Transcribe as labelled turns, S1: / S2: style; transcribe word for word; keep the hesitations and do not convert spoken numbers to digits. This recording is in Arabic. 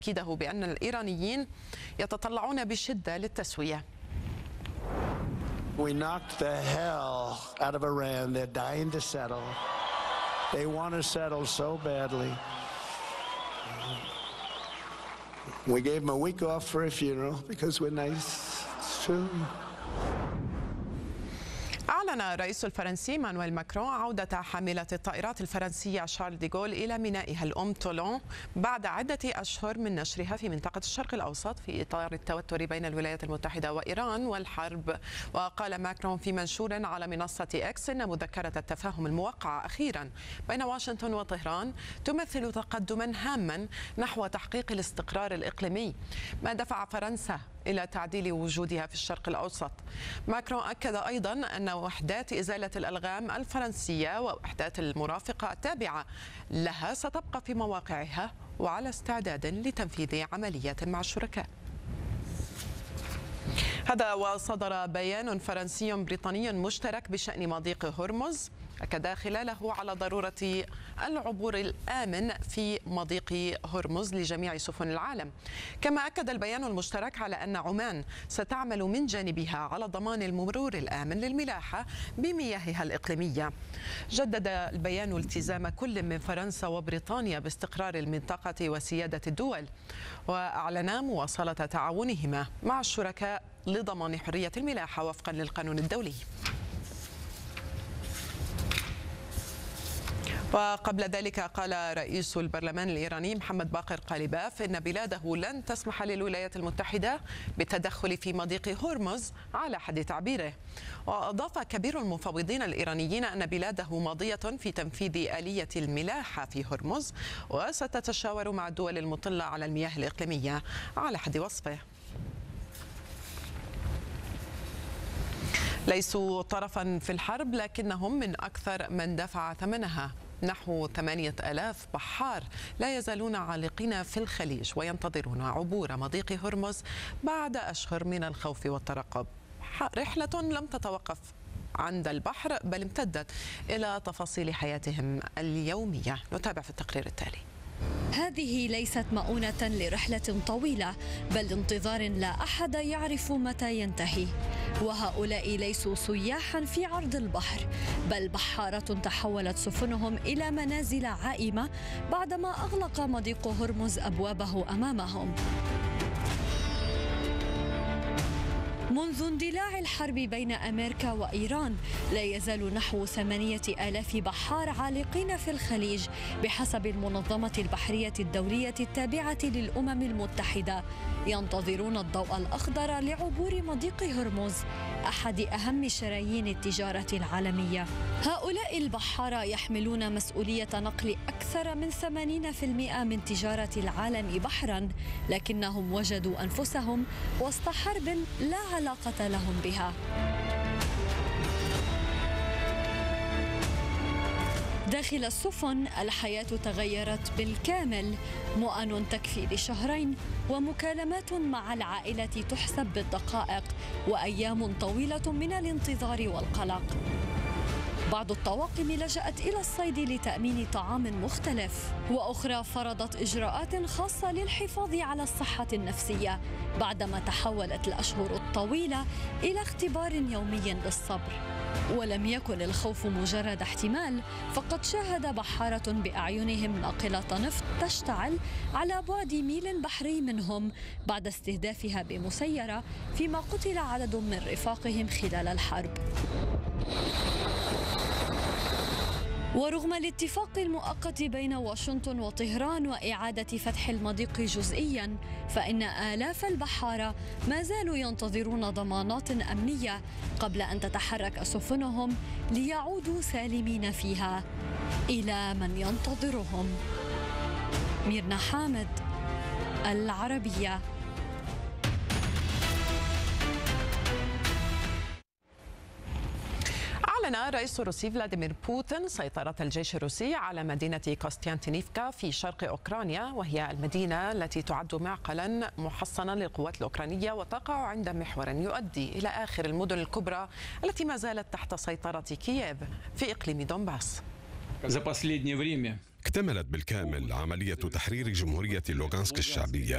S1: تأكيده بأن الإيرانيين يتطلعون بشدة للتسوية.
S2: We knocked the hell out of Iran. They're dying to settle. They want to settle so badly. We gave them a week off for a funeral because we're nice. It's true.
S1: أعلن الرئيس الفرنسي مانويل ماكرون عودة حاملة الطائرات الفرنسية شارل ديغول إلى مينائها الأم تولون بعد عدة أشهر من نشرها في منطقة الشرق الأوسط في إطار التوتر بين الولايات المتحدة وإيران والحرب. وقال ماكرون في منشور على منصة إكس إن مذكرة التفاهم الموقعة أخيرا بين واشنطن وطهران تمثل تقدما هاما نحو تحقيق الاستقرار الإقليمي، ما دفع فرنسا إلى تعديل وجودها في الشرق الأوسط. ماكرون أكد أيضا أن وحدات إزالة الألغام الفرنسية ووحدات المرافقة التابعة لها ستبقى في مواقعها وعلى استعداد لتنفيذ عمليات مع الشركاء. هذا وصدر بيان فرنسي بريطاني مشترك بشأن مضيق هرمز أكد خلاله على ضرورة العبور الآمن في مضيق هرمز لجميع سفن العالم. كما أكد البيان المشترك على أن عمان ستعمل من جانبها على ضمان المرور الآمن للملاحة بمياهها الإقليمية. جدد البيان التزام كل من فرنسا وبريطانيا باستقرار المنطقة وسيادة الدول، وأعلنا مواصلة تعاونهما مع الشركاء لضمان حرية الملاحة وفقا للقانون الدولي. وقبل ذلك قال رئيس البرلمان الإيراني محمد باقر قالباف إن بلاده لن تسمح للولايات المتحدة بالتدخل في مضيق هرمز على حد تعبيره. وأضاف كبير المفوضين الإيرانيين أن بلاده ماضية في تنفيذ آلية الملاحة في هرمز وستتشاور مع الدول المطلة على المياه الإقليمية على حد وصفه. ليسوا طرفا في الحرب لكنهم من أكثر من دفع ثمنها. نحو ثمانية آلاف بحار لا يزالون عالقين في الخليج وينتظرون عبور مضيق هرمز بعد أشهر من الخوف والترقب. رحلة لم تتوقف عند البحر بل امتدت إلى تفاصيل حياتهم اليومية. نتابع في التقرير التالي.
S3: هذه ليست مؤونة لرحلة طويلة بل انتظار لا أحد يعرف متى ينتهي. وهؤلاء ليسوا سياحا في عرض البحر بل بحارة تحولت سفنهم إلى منازل عائمة بعدما أغلق مضيق هرمز أبوابه أمامهم. منذ اندلاع الحرب بين أمريكا وإيران لا يزال نحو ثمانية آلاف بحار عالقين في الخليج بحسب المنظمة البحرية الدولية التابعة للأمم المتحدة ينتظرون الضوء الأخضر لعبور مضيق هرمز أحد أهم شرايين التجارة العالمية. هؤلاء البحارة يحملون مسؤولية نقل أكثر من ثمانين بالمئة من تجارة العالم بحرا، لكنهم وجدوا أنفسهم وسط حرب لا علاقة لهم بها. داخل السفن الحياة تغيرت بالكامل، مؤن تكفي لشهرين ومكالمات مع العائلة تحسب بالدقائق وأيام طويلة من الانتظار والقلق. بعض الطواقم لجأت إلى الصيد لتأمين طعام مختلف، وأخرى فرضت إجراءات خاصة للحفاظ على الصحة النفسية بعدما تحولت الأشهر الطويلة إلى اختبار يومي للصبر. ولم يكن الخوف مجرد احتمال، فقد شاهد بحارة بأعينهم ناقلة نفط تشتعل على بعد ميل بحري منهم بعد استهدافها بمسيرة، فيما قتل عدد من رفاقهم خلال الحرب. ورغم الاتفاق المؤقت بين واشنطن وطهران وإعادة فتح المضيق جزئيا، فإن آلاف البحارة ما زالوا ينتظرون ضمانات أمنية قبل أن تتحرك سفنهم ليعودوا سالمين فيها إلى من ينتظرهم. ميرنا حامد، العربية.
S1: أعلن الرئيس الروسي فلاديمير بوتين سيطرة الجيش الروسي على مدينة كوستيانتينيفكا في شرق أوكرانيا، وهي المدينة التي تعد معقلا محصنا للقوات الأوكرانية وتقع عند محور يؤدي إلى آخر المدن الكبرى التي ما زالت تحت سيطرة كييف في إقليم دونباس.
S4: اكتملت بالكامل عملية تحرير جمهورية لوغانسك الشعبية